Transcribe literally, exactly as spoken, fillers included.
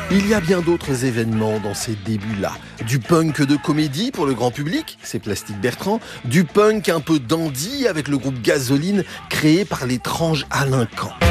Il y a bien d'autres événements dans ces débuts-là. Du punk de comédie pour le grand public, c'est Plastique Bertrand. Du punk un peu dandy avec le groupe Gasoline créé par l'étrange Alain Camp.